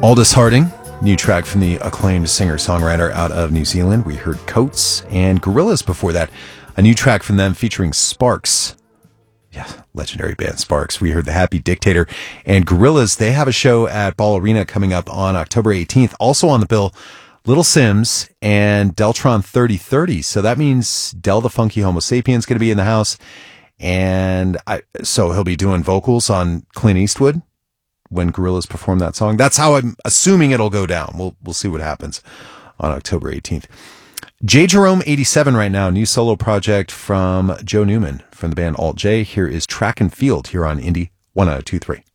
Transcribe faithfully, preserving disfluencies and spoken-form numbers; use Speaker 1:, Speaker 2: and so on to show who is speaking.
Speaker 1: Aldous Harding, new track from the acclaimed singer-songwriter out of New Zealand. We heard Coates and Gorillaz before that. A new track from them featuring Sparks. Yeah, legendary band Sparks. We heard The Happy Dictator and Gorillaz. They have a show at Ball Arena coming up on October eighteenth. Also on the bill, Little Sims and Deltron thirty thirty. So that means Del the Funky Homo Sapiens going to be in the house. And I, so he'll be doing vocals on Clint Eastwood when Gorillaz perform that song. That's how I'm assuming it'll go down. We'll we'll see what happens on October eighteenth. J. Jerome eighty-seven right now, new solo project from Joe Newman from the band Alt J. Here is Track and Field here on Indie one oh two three.